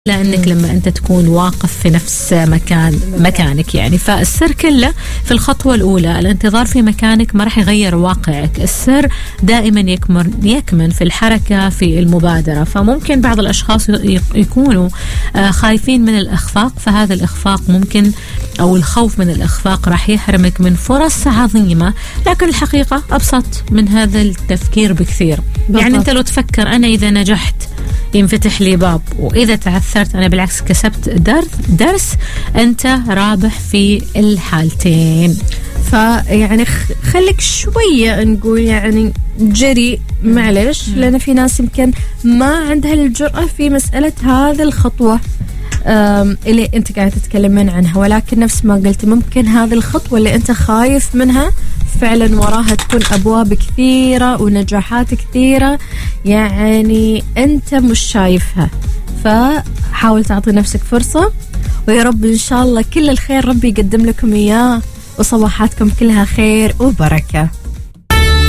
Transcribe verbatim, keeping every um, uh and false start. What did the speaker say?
لأنك لما أنت تكون واقف في نفس مكان مكانك يعني. فالسر كله في الخطوة الأولى، الانتظار في مكانك ما راح يغير واقعك. السر دائما يكمن يكمن في الحركة، في المبادرة. فممكن بعض الأشخاص يكونوا خايفين من الإخفاق، فهذا الإخفاق ممكن أو الخوف من الإخفاق راح يحرمك من فرص عظيمة، لكن الحقيقة أبسط من هذا التفكير بكثير. بالضبط. يعني أنت لو تفكر أنا إذا نجحت ينفتح لي باب، وإذا تعثرت أنا بالعكس كسبت درس, درس أنت رابح في الحالتين. فيعني خليك شوية نقول يعني جريء، معلش، لأن في ناس يمكن ما عندها الجرأة في مسألة هذه الخطوة اللي أنت قاعد تتكلمين عنها، ولكن نفس ما قلت ممكن هذه الخطوة اللي أنت خايف منها فعلا وراها تكون أبواب كثيرة ونجاحات كثيرة يعني أنت مش شايفها. فحاول تعطي نفسك فرصة، ويا رب إن شاء الله كل الخير ربي يقدم لكم إياه، وصباحاتكم كلها خير وبركة.